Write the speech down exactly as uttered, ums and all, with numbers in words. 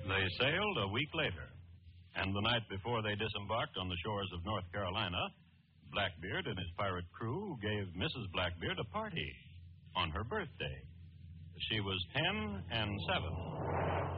They sailed a week later, and the night before they disembarked on the shores of North Carolina, Blackbeard and his pirate crew gave Missus Blackbeard a party on her birthday. She was ten and seven.